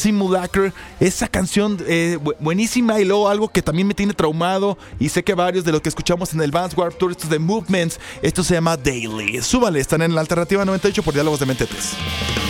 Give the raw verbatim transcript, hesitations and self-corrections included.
Simulacre, esa canción eh, bu- buenísima, y luego algo que también me tiene traumado, y sé que varios de los que escuchamos en el Vans Warped Tour, estos de Movements, esto se llama Daily. Súbale, están en la Alternativa noventa y ocho por Diálogos de Mente tres.